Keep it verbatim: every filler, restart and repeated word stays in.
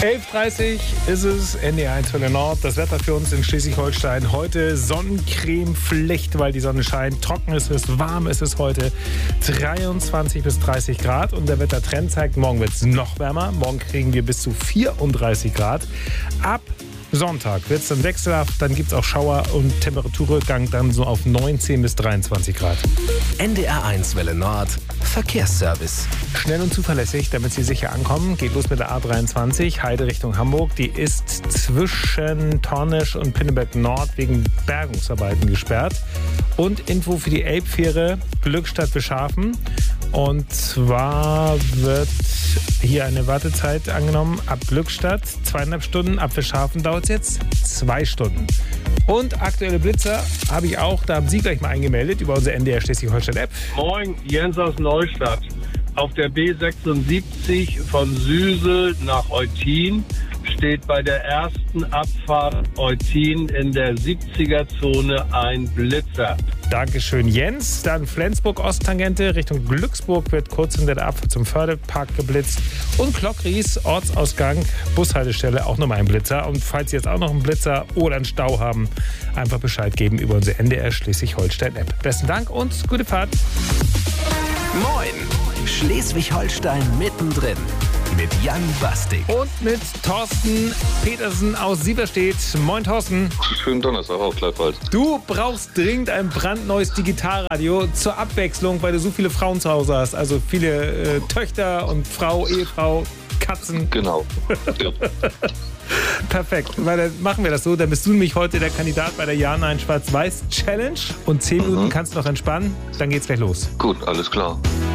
elf Uhr dreißig ist es, N D R eins Welle Nord. Das Wetter für uns in Schleswig-Holstein. Heute Sonnencremepflicht, weil die Sonne scheint. Trocken ist es, warm ist es heute. dreiundzwanzig bis dreißig Grad. Und der Wettertrend zeigt, morgen wird es noch wärmer. Morgen kriegen wir bis zu vierunddreißig Grad. Ab Sonntag wird es dann wechselhaft. Dann gibt es auch Schauer und Temperaturrückgang dann so auf neunzehn bis dreiundzwanzig Grad. N D R eins Welle Nord. Verkehrsservice. Schnell und zuverlässig, damit Sie sicher ankommen. Geht los mit der A dreiundzwanzig, Heide Richtung Hamburg. Die ist zwischen Tornisch und Pinneberg Nord wegen Bergungsarbeiten gesperrt. Und Info für die Elbfähre Glückstadt-Beschafen. Und zwar wird hier eine Wartezeit angenommen ab Glückstadt, zweieinhalb Stunden. Ab Beschafen dauert es jetzt zwei Stunden. Und aktuelle Blitzer habe ich auch, da haben Sie gleich mal eingemeldet über unsere N D R Schleswig-Holstein-App. Moin, Jens aus Neustadt. Auf der B sechsundsiebzig von Süsel nach Eutin steht bei der ersten Abfahrt Eutin in der siebziger-Zone ein Blitzer. Dankeschön, Jens. Dann Flensburg-Osttangente Richtung Glücksburg wird kurz hinter der Abfahrt zum Förderpark geblitzt. Und Klockries, Ortsausgang, Bushaltestelle, auch nochmal ein Blitzer. Und falls Sie jetzt auch noch einen Blitzer oder einen Stau haben, einfach Bescheid geben über unsere N D R Schleswig-Holstein-App. Besten Dank und gute Fahrt. Moin! Schleswig-Holstein mittendrin. Mit Jan Bastik. Und mit Thorsten Petersen aus Sieverstedt. Moin, Thorsten. Schönen Donnerstag auch gleichfalls. Du brauchst dringend ein brandneues Digitalradio zur Abwechslung, weil du so viele Frauen zu Hause hast. Also viele äh, Töchter und Frau, Ehefrau, Katzen. Genau. Ja. Perfekt, weil dann machen wir das so. Dann bist du nämlich heute der Kandidat bei der Ja, Nein, Schwarz-Weiß Challenge. Und zehn Minuten Mhm. kannst du noch entspannen. Dann geht's gleich los. Gut, alles klar.